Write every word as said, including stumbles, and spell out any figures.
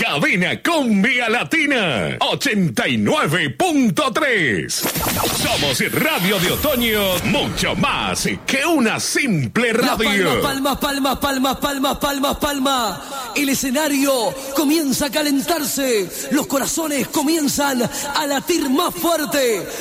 Cadena Cumbia Latina ochenta y nueve punto tres. Somos Radio de Otoño, mucho más que una simple radio. Palmas, palmas, palmas, palmas, palmas, palmas. El escenario comienza a calentarse. Los corazones comienzan a latir más fuerte.